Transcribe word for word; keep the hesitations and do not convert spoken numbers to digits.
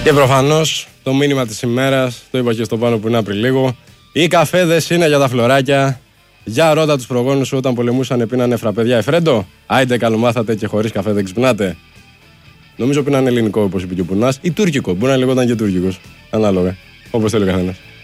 Και προφανώς το μήνυμα της ημέρας, το είπα και στο πάνω που είναι πριν λίγο. Οι καφέδες είναι για τα φλωράκια. Για ρώτα τους προγόνους σου όταν πολεμούσαν πίνανε φραπεδιά εφρέντο. Άιντε καλομάθατε και χωρίς καφέ δεν ξυπνάτε. Νομίζω πίνανε ελληνικό όπως είπε και ο Πουνάς ή τουρκικό. Μπορεί να λεγόταν και τουρκικός. Ανάλογα. Όπως θέλει ο καθένας.